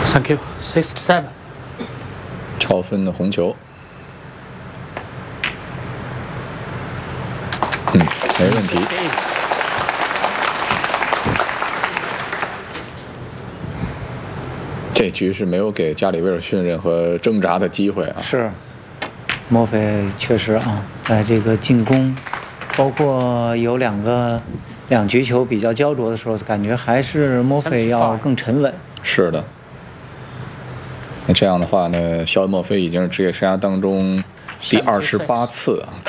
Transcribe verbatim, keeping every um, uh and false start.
Thank you. Six to seven. 超分的红球。嗯，没问题。这局是没有给加里威尔逊任何挣扎的机会啊。 是，莫菲确实啊，在这个进攻，包括有两个两局球比较焦灼的时候，感觉还是莫菲要更沉稳。 是的。那这样的话呢，肖恩·莫菲已经是职业生涯当中第二十八次啊